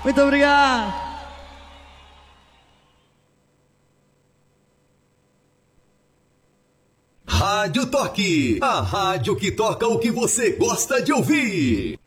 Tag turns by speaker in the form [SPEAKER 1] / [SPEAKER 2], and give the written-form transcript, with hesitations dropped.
[SPEAKER 1] Muito obrigado.
[SPEAKER 2] Rádio Toque, a rádio que toca o que você gosta de ouvir.